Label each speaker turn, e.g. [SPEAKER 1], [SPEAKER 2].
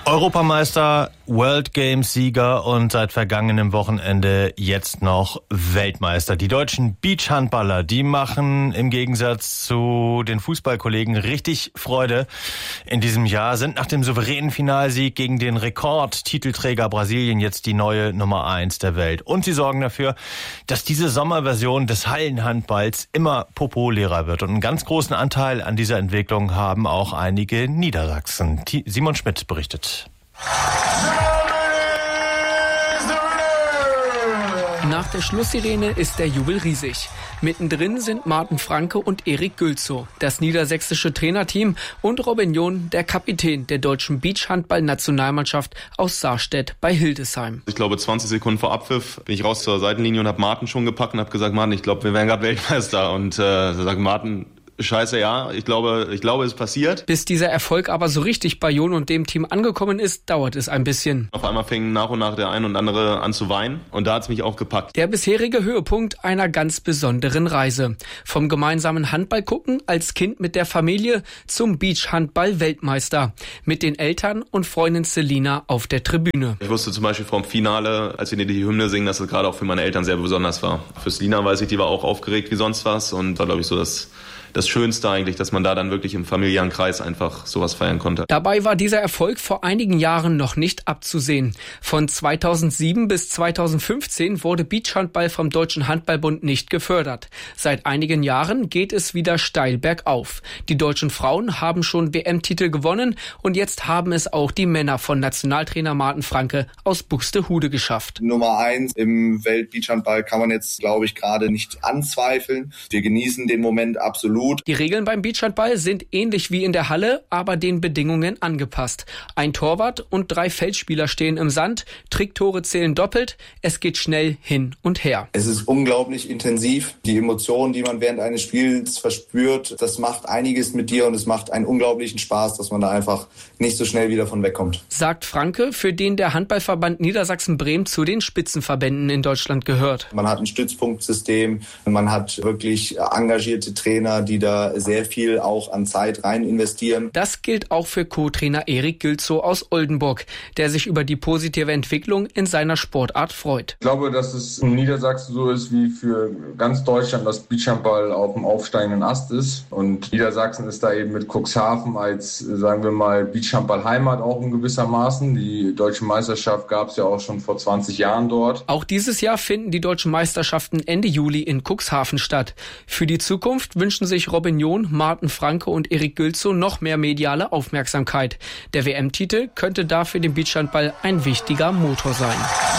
[SPEAKER 1] Europameister, World Games Sieger und seit vergangenem Wochenende jetzt noch Weltmeister. Die deutschen Beachhandballer, die machen im Gegensatz zu den Fußballkollegen richtig Freude in diesem Jahr, sind nach dem souveränen Finalsieg gegen den Rekordtitelträger Brasilien jetzt die neue Nummer 1 der Welt. Und sie sorgen dafür, dass diese Sommerversion des Hallenhandballs immer populärer wird. Und einen ganz großen Anteil an dieser Entwicklung haben auch einige Niedersachsen. Simon Schmidt berichtet.
[SPEAKER 2] Nach der Schlusssirene ist der Jubel riesig. Mittendrin sind Martin Franke und Erik Gülzow, das niedersächsische Trainerteam, und Robin John, der Kapitän der deutschen Beachhandball-Nationalmannschaft aus Saarstedt bei Hildesheim.
[SPEAKER 3] Ich glaube, 20 Sekunden vor Abpfiff bin ich raus zur Seitenlinie und habe Martin schon gepackt und habe gesagt, Martin, ich glaube, wir werden gerade Weltmeister. Und da sagt Martin, Scheiße, ja, ich glaube, es ist passiert.
[SPEAKER 2] Bis dieser Erfolg aber so richtig bei John und dem Team angekommen ist, dauert es ein bisschen.
[SPEAKER 3] Auf einmal fing nach und nach der ein und andere an zu weinen und da hat's mich auch gepackt.
[SPEAKER 2] Der bisherige Höhepunkt einer ganz besonderen Reise. Vom gemeinsamen Handballgucken als Kind mit der Familie zum Beachhandball-Weltmeister. Mit den Eltern und Freundin Selina auf der Tribüne.
[SPEAKER 3] Ich wusste zum Beispiel vom Finale, als wir die Hymne singen, dass es gerade auch für meine Eltern sehr besonders war. Für Selina weiß ich, die war auch aufgeregt wie sonst was und war, glaube ich, so das Schönste eigentlich, dass man da dann wirklich im familiären Kreis einfach sowas feiern konnte.
[SPEAKER 2] Dabei war dieser Erfolg vor einigen Jahren noch nicht abzusehen. Von 2007 bis 2015 wurde Beachhandball vom Deutschen Handballbund nicht gefördert. Seit einigen Jahren geht es wieder steil bergauf. Die deutschen Frauen haben schon WM-Titel gewonnen und jetzt haben es auch die Männer von Nationaltrainer Martin Franke aus Buxtehude geschafft.
[SPEAKER 4] Nummer 1 im Welt-Beachhandball kann man jetzt, glaube ich, gerade nicht anzweifeln. Wir genießen den Moment absolut.
[SPEAKER 2] Die Regeln beim Beachhandball sind ähnlich wie in der Halle, aber den Bedingungen angepasst. Ein Torwart und 3 Feldspieler stehen im Sand, Tricktore zählen doppelt, es geht schnell hin und her.
[SPEAKER 4] Es ist unglaublich intensiv. Die Emotionen, die man während eines Spiels verspürt, das macht einiges mit dir und es macht einen unglaublichen Spaß, dass man da einfach nicht so schnell wieder von wegkommt.
[SPEAKER 2] Sagt Franke, für den der Handballverband Niedersachsen-Bremen zu den Spitzenverbänden in Deutschland gehört.
[SPEAKER 4] Man hat ein Stützpunktsystem, man hat wirklich engagierte Trainer, die da sehr viel auch an Zeit rein investieren.
[SPEAKER 2] Das gilt auch für Co-Trainer Erik Gülzow aus Oldenburg, der sich über die positive Entwicklung in seiner Sportart freut.
[SPEAKER 5] Ich glaube, dass es in Niedersachsen so ist wie für ganz Deutschland, dass Beachhandball auf dem aufsteigenden Ast ist. Und Niedersachsen ist da eben mit Cuxhaven als, sagen wir mal, Beachhandball-Heimat auch in gewissermaßen. Die deutsche Meisterschaft gab es ja auch schon vor 20 Jahren dort.
[SPEAKER 2] Auch dieses Jahr finden die deutschen Meisterschaften Ende Juli in Cuxhaven statt. Für die Zukunft wünschen sich Robin John, Martin Franke und Erik Gülzow noch mehr mediale Aufmerksamkeit. Der WM-Titel könnte da für den Beachhandball ein wichtiger Motor sein.